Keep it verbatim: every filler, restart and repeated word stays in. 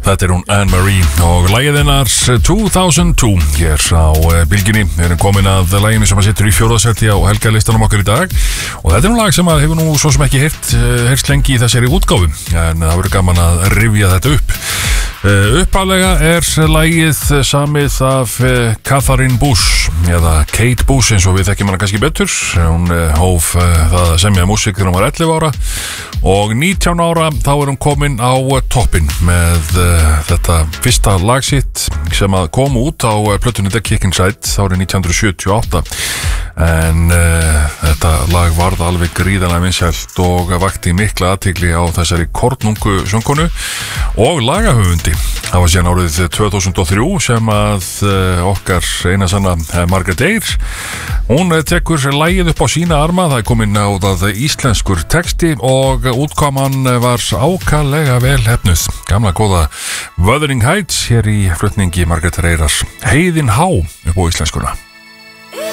Þetta er hún Anne-Marie og lagið hennar two thousand two hér á bylginni. Við erum komin að laginu sem að sittur í fjórðasæti á helgalistanum okkar í dag og þetta er nú lag sem að hefur nú svo sem ekki heyrt heyrst lengi í þessari útgáfu en það verður gaman að rifja þetta upp. Uh, uppalega er lagið samið af uh, Catherine Bush eða Kate Bush eins og við þekkjum hana kannski betur. Hún uh, hóf uh, það að semja músík þegar hún var ellefu ára og nítján ára þá er hún komin á uh, toppin með uh, þetta fyrsta lag sitt sem að kom út á uh, plötunni The Kick Inside árið nítján hundruð sjötíu og átta en uh, þetta lag varð alveg gríðarlega vinsælt og vakti mikla athygli á þessari kornungu söngkonu og lagahöfundi. Það var síðan árið tvö þúsund og þrjú sem að uh, okkar eina sanna uh, Margrét Eir hún uh, tekur lagið upp á sína arma. Það er komin á það íslenskur texti og útkoman var ákaflega vel hefnuð. Gamla góða Wuthering Heights hér í flutningi Margrétar Eirar Heiðin há upp á íslenskuna.